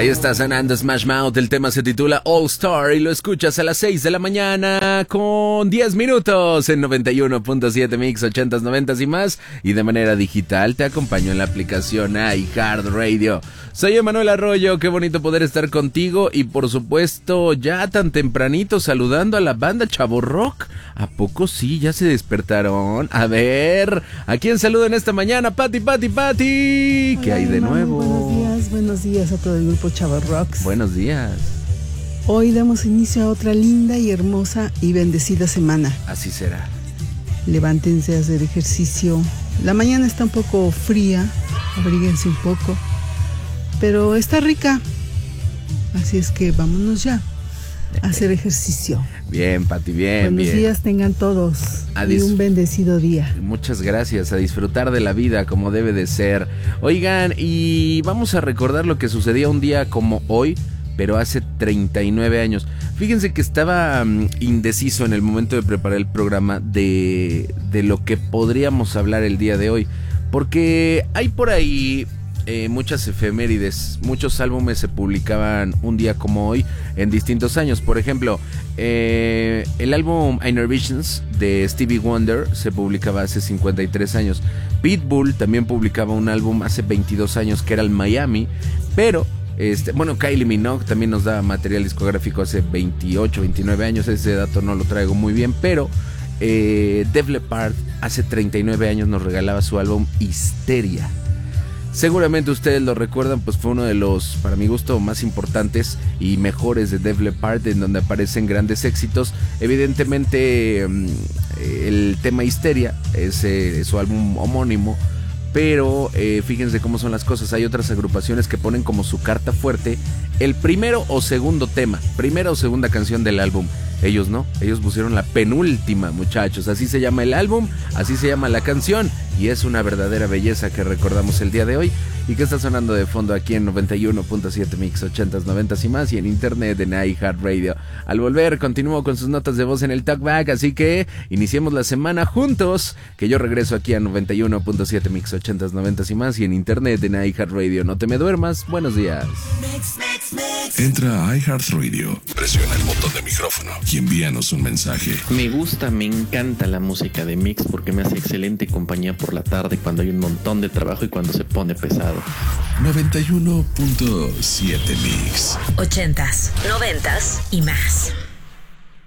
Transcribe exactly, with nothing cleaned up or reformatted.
Ahí está sonando Smash Mouth, el tema se titula All Star y lo escuchas a las seis de la mañana con diez minutos en noventa y uno punto siete Mix, ochentas, noventas y más, y de manera digital te acompaño en la aplicación iHeartRadio. Soy Emanuel Arroyo, qué bonito poder estar contigo y por supuesto ya tan tempranito saludando a la banda Chavo Rock. ¿A poco sí? ¿Ya se despertaron? A ver, ¿a quién saludan esta mañana? Pati, Pati, Pati. ¿Qué hay de nuevo? Buenos días, buenos días a todo el grupo Chavo Rocks. Buenos días. Hoy damos inicio a otra linda y hermosa y bendecida semana. Así será. Levántense a hacer ejercicio. La mañana está un poco fría, abríguense un poco, pero está rica. Así es que vámonos ya a hacer ejercicio. Bien, Pati, bien, Buenos bien. días tengan todos A y dis- un bendecido día. Muchas gracias, a disfrutar de la vida como debe de ser. Oigan, y vamos a recordar lo que sucedía un día como hoy, pero hace treinta y nueve años. Fíjense que estaba um, indeciso en el momento de preparar el programa de, de lo que podríamos hablar el día de hoy, porque hay por ahí eh, muchas efemérides, muchos álbumes se publicaban un día como hoy en distintos años. Por ejemplo, eh, el álbum Inner Visions de Stevie Wonder se publicaba hace cincuenta y tres años. Pitbull también publicaba un álbum hace veintidós años que era el Miami, pero Este, bueno, Kylie Minogue también nos da material discográfico hace veintiocho, veintinueve años, ese dato no lo traigo muy bien, pero eh, Def Leppard hace treinta y nueve años nos regalaba su álbum Histeria. Seguramente ustedes lo recuerdan, pues fue uno de los, para mi gusto, más importantes y mejores de Def Leppard, en donde aparecen grandes éxitos. Evidentemente, el tema Histeria es eh, su álbum homónimo. Pero eh, fíjense cómo son las cosas. Hay otras agrupaciones que ponen como su carta fuerte el primero o segundo tema, primera o segunda canción del álbum. Ellos no, ellos pusieron la penúltima, muchachos. Así se llama el álbum, así se llama la canción, y es una verdadera belleza que recordamos el día de hoy y que está sonando de fondo aquí en noventa y uno punto siete Mix, ochentas, noventas y más, y en internet en iHeartRadio. Al volver continúo con sus notas de voz en el Talkback, así que iniciemos la semana juntos, que yo regreso aquí a noventa y uno punto siete Mix, ochentas, noventas y más, y en internet en iHeartRadio. No te me duermas, buenos días. Entra a iHeartRadio, presiona el botón de micrófono y envíanos un mensaje. Me gusta, me encanta la música de Mix porque me hace excelente compañía por la tarde cuando hay un montón de trabajo y cuando se pone pesado. noventa y uno punto siete Mix. Ochentas, noventas y más.